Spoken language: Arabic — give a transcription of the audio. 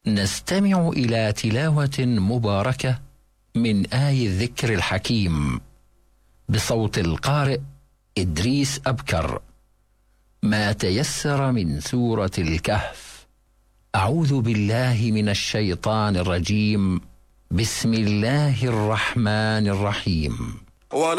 نستمع إلى تلاوة مباركة من آي الذكر الحكيم بصوت القارئ إدريس أبكر. ما تيسر من سورة الكهف. أعوذ بالله من الشيطان الرجيم. بسم الله الرحمن الرحيم.